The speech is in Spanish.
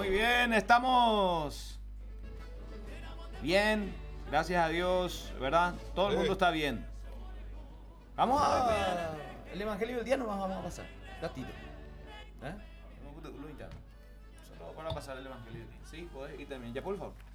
Muy bien, estamos bien, gracias a Dios, ¿verdad? Todo el mundo está bien. Vamos a... El Evangelio del día nos vamos a pasar, ratito. ¿Eh? Solo para pasar el Evangelio del día. Sí, podés ir también. Ya, por favor.